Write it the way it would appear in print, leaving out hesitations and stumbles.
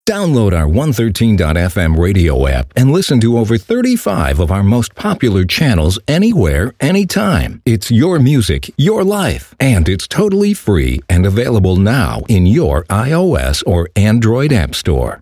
Download our 113.fm radio app and listen to over 35 of our most popular channels anywhere, anytime. It's your music, your life, and it's totally free and available now in your iOS or Android app store.